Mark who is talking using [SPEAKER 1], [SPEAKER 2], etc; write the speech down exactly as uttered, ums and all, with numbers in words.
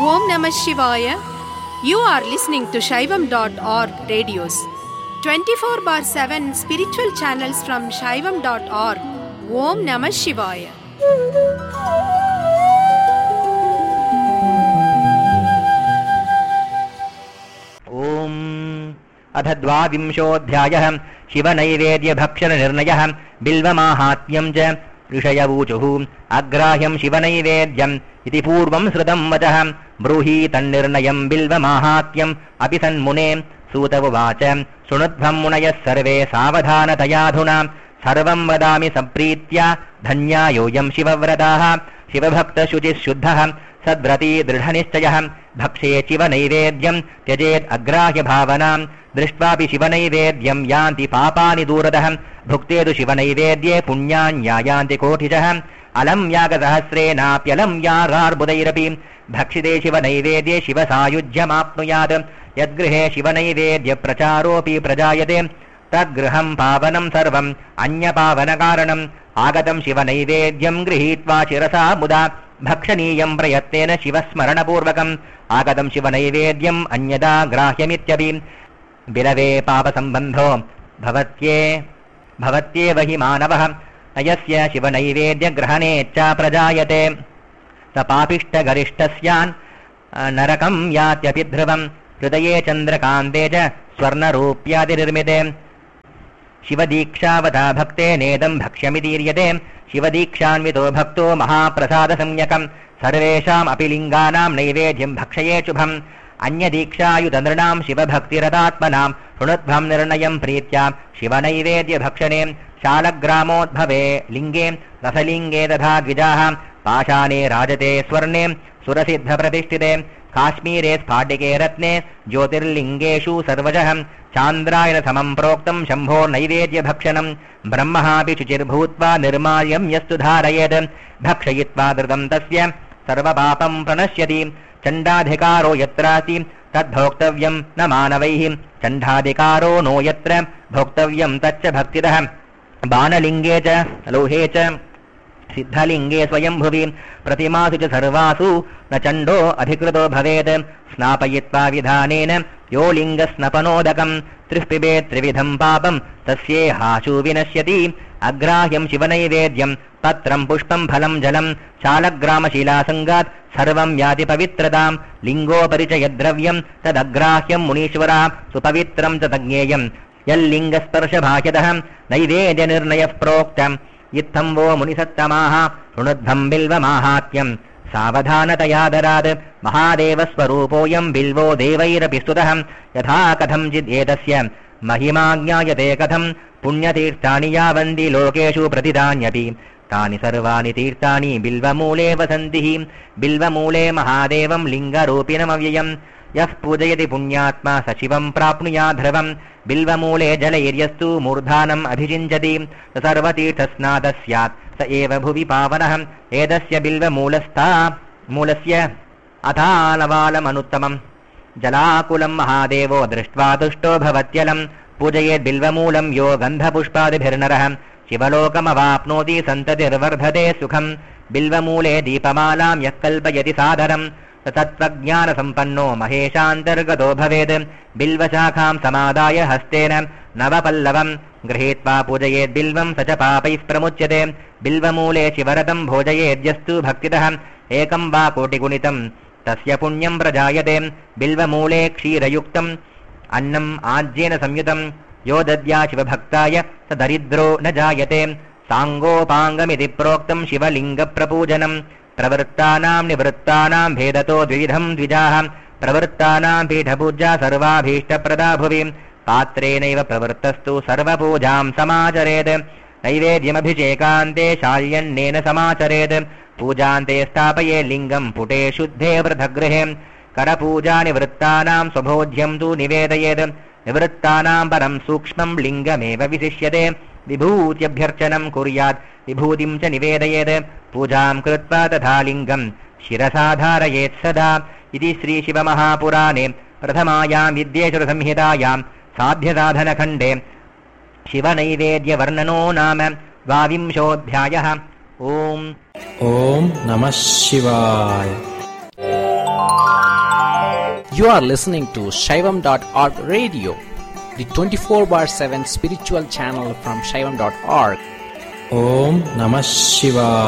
[SPEAKER 1] Om Namah Shivaya. You are listening to Shaivam dot org radios. twenty-four bar seven spiritual channels from Shaivam dot org. Om Namah Shivaya.
[SPEAKER 2] Om अथ द्वाविंशोऽध्यायः शिवनैवेद्यभक्षणनिर्णयः बिल्वमाहात्म्यं च ऋषयवूचुः अग्राह्यं शिवनैवेद्यम् इति पूर्वं श्रुतं वचः ब्रूहि तन्निर्णयं बिल्वमाहात्म्यम् अपि सन्मुने सूत उवाच शृणुध्वं मुनयः सर्वे सावधानतयाधुना सर्वं वदामि सम्प्रीत्या धन्यायोऽयं शिवव्रताः शिवभक्तशुचिः शुद्धः सद्व्रती दृढनिश्चयः भक्षे शिवनैवेद्यं त्यजेत् अग्राह्यभावनां दृष्ट्वापि शिवनैवेद्यं यान्ति पापानि दूरतः भुक्ते तु शिवनैवेद्ये पुण्यान्यायान्ति कोटिशः अलं यागसहस्रेणाप्यलं यागार्बुदैरपि भक्षिते शिवनैवेद्ये शिवसायुज्यमाप्नुयात् यद्गृहे शिवनैवेद्यप्रचारोऽपि प्रजायते तद्गृहं पावनं सर्वम् अन्यपावनकारणम् आगतं शिवनैवेद्यं गृहीत्वा शिरसा मुदा भक्षणीयं प्रयत्नेन शिवस्मरणपूर्वकम् आगतं शिवनैवेद्यम् अन्यदा ग्राह्यमित्यपि बिलवे पापसम्बन्धो भवत्ये भवत्येव हि मानवः अयस्य शिवनैवेद्यग्रहणेच्छा प्रजायते स पापिष्टगरिष्ठस्यान् नरकं यात्यपि ध्रुवम् हृदये चन्द्रकान्ते च स्वर्णरूप्यादिनिर्मिते शिवदीक्षावता भक्ते नेदं भक्ष्यमिदीर्यते शिवदीक्षान्वितो भक्तो महाप्रसादसंज्ञकम् सर्वेषामपि लिङ्गानां नैवेद्यं भक्षये शुभम् अन्यदीक्षायुतनृणां शिवभक्तिरतात्मनां शृणुध्वं निर्णयं प्रीत्या शिवनैवेद्यभक्षणे शालग्रामोद्भवे लिङ्गे रसलिङ्गे तथा द्विजाः पाषाणे राजते स्वर्णे सुरसिद्धप्रतिष्ठिते काश्मीरे स्फाटिके रत्ने ज्योतिर्लिङ्गेषु सर्वजः चान्द्रायण समं प्रोक्तं शम्भो नैवेद्यभक्षणं ब्रह्महापि शुचिर्भूत्वा निर्माल्यं यस्तु धारयेत् भक्षयित्वा धृतं तस्य सर्वपापं प्रणश्यति चण्डाधिकारो यत्रास्ति तद्भोक्तव्यं न मानवैः चण्डाधिकारो नो यत्र भोक्तव्यं तच्च भक्तितः बाणलिङ्गे च लोहे च सिद्धलिङ्गे स्वयंभुवि प्रतिमासु च सर्वासु न चण्डो अधिकृतो भवेत् स्नापयित्वा विधानेन यो लिङ्गस्नपनोदकं त्रिः पिबेत् त्रिविधं पापं तस्येहाशु विनश्यति अग्राह्यं शिवनैवेद्यं पत्रं पुष्पं फलं जलं शालग्रामशिलासङ्गात् सर्वं याति पवित्रतां लिङ्गोपरि च यद्द्रव्यं तदग्राह्यं मुनीश्वरः सुपवित्रं च तज्ञेयं यल्लिङ्गस्पर्शभाष्यतः नैवेद्यनिर्णयः प्रोक्तम् इत्थं वो मुनिसत्तमाः शृणुध्वं बिल्वमाहात्म्यं सावधानतयादरात् महादेवस्वरूपोऽयं बिल्वो देवैरपि स्तुतः यथा कथञ्चिदेतस्य महिमा ज्ञायते कथं पुण्यतीर्थानि यावन्ति लोकेषु प्रतिदान्यपि तानि सर्वाणि तीर्थानि बिल्वमूले वसन्ति बिल्वमूले महादेवं लिङ्गरूपिणमव्ययम् यः पूजयति पुण्यात्मा स शिवं प्राप्नुयात् ध्रुवम् बिल्वमूले जलैर्यस्तु मूर्धानम् अभिषिञ्चति स सर्वतीर्थस्नातः स्यात् स एव भुवि पावनः एतस्य बिल्वमूलस्था मूलस्य अथालवालमनुत्तमम् जलाकुलं महादेवो दृष्ट्वा तुष्टो भवत्यलं पूजयेत् बिल्वमूलं यो गन्धपुष्पादिभिर्नरः शिवलोकमवाप्नोति सन्ततिर्वर्धते सुखम् बिल्वमूले दीपमालां यः कल्पयति सादरम् तत्त्वज्ञानसम्पन्नो महेशान्तर्गतो भवेत् बिल्वशाखां समादाय हस्तेन नवपल्लवं गृहीत्वा पूजयेत् बिल्वं स च पापैः प्रमुच्यते बिल्वमूले शिवरतं भोजयेद्यस्तु भक्तितः एकं वा कोटिगुणितं तस्य पुण्यं प्रजायते बिल्वमूले क्षीरयुक्तम् अन्नम् आज्येन संयुतं यो दद्या शिवभक्ताय स दरिद्रो न जायते साङ्गोपाङ्गमिति प्रोक्तं शिवलिङ्गप्रपूजनं प्रवृत्तानां निवृत्तानां भेदतो द्विविधं द्विजाः प्रवृत्तानां पीठपूजा सर्वाभीष्टप्रदा भुवि पात्रेणैव प्रवृत्तस्तु सर्वपूजां समाचरेत् नैवेद्यमभिषेकान्ते शाल्यन्नेन समाचरेत् पूजान्ते स्थापये लिङ्गं पुटे शुद्धे वृथगृहे करपूजा निवृत्तानां स्वभोज्यं तु निवेदयेत् निवृत्तानां परं सूक्ष्मं लिङ्गमेव विशिष्यते विभूत्यभ्यर्चनं कुर्यात् विभूतिं च निवेदयेत् पूजां कृत्वा तथा लिङ्गं शिरसा धारयेत् सदा इति श्रीशिवमहापुराणे प्रथमायां विद्येश्वरसंहितायां साध्यसाधनखण्डे शिवनैवेद्यवर्णनो नाम
[SPEAKER 3] You are listening to Shaivam dot org radio, the twenty-four bar seven spiritual channel from Shaivam dot org.
[SPEAKER 4] Om Namah Shivaya.